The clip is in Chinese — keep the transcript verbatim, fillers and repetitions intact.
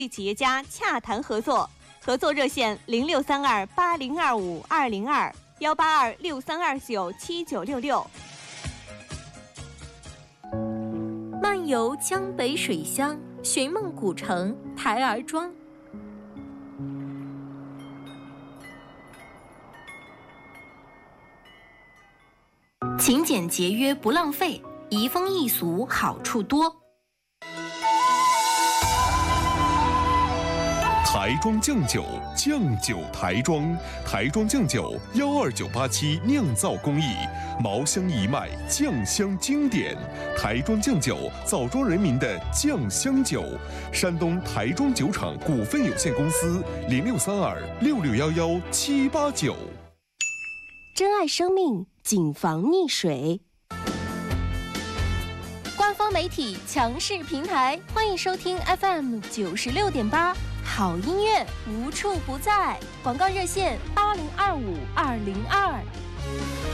企业家洽谈合作，合作热线零六三二八零二五二零二幺八二六三二九七九六六。 漫游江北水乡，寻梦古城台儿庄。勤俭节约不浪费，移风易俗好处多。 台庄酱酒，酱酒台庄，台庄酱酒幺二九八七酿造工艺，茅香一脉，酱香经典。台庄酱酒，枣庄人民的酱香酒。山东台庄酒厂股份有限公司零六三二六六幺幺七八九。 珍爱生命，谨防溺水。 官方媒体强势平台，欢迎收听 F M 九十六点八。好音乐无处不在，广告热线八零二五二零二。